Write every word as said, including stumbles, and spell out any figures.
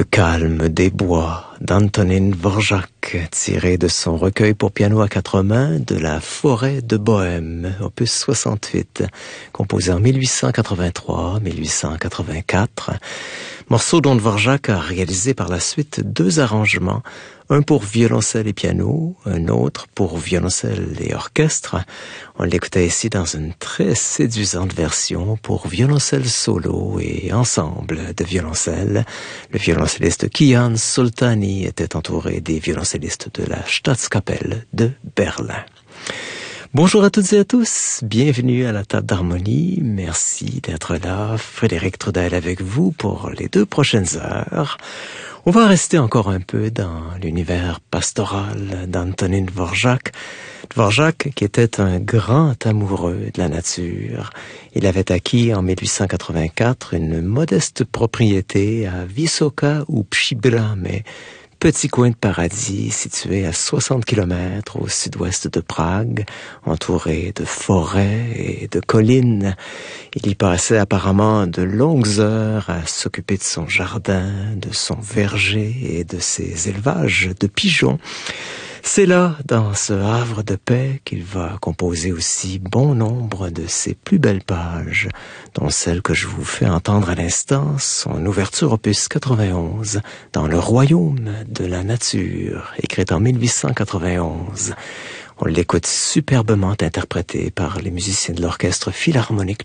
calme des bois d'Antonín Dvořák, tiré de son recueil pour piano à quatre mains de la Forêt de Bohême, opus soixante-huit, composé en mille huit cent quatre-vingt-trois à mille huit cent quatre-vingt-quatre. Morceau dont Dvořák a réalisé par la suite deux arrangements, un pour violoncelle et piano, un autre pour violoncelle et orchestre. On l'écoutait ici dans une très séduisante version pour violoncelle solo et ensemble de violoncelle. Le violoncelliste Kian Soltani était entouré des violoncellistes de la Staatskapelle de Berlin. Bonjour à toutes et à tous, bienvenue à la table d'harmonie, merci d'être là, Frédéric Trudel avec vous pour les deux prochaines heures. On va rester encore un peu dans l'univers pastoral d'Antonín Dvořák. Dvořák qui était un grand amoureux de la nature. Il avait acquis en mille huit cent quatre-vingt-quatre une modeste propriété à Vysoká u Příbrami, petit coin de paradis situé à soixante kilomètres au sud-ouest de Prague, entouré de forêts et de collines. Il y passait apparemment de longues heures à s'occuper de son jardin, de son verger et de ses élevages de pigeons. C'est là, dans ce havre de paix, qu'il va composer aussi bon nombre de ses plus belles pages, dont celle que je vous fais entendre à l'instant, son ouverture opus quatre-vingt-onze, dans le royaume de la nature, écrite en mille huit cent quatre-vingt-onze. On l'écoute superbement interprétée par les musiciens de l'Orchestre Philharmonique